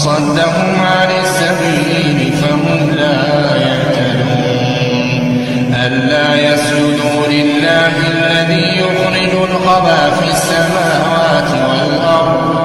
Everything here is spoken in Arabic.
فصدهم عن السبيل فهم لا يهتدون ألا يسجدوا لله الذي يخرج الخبى في السماوات والأرض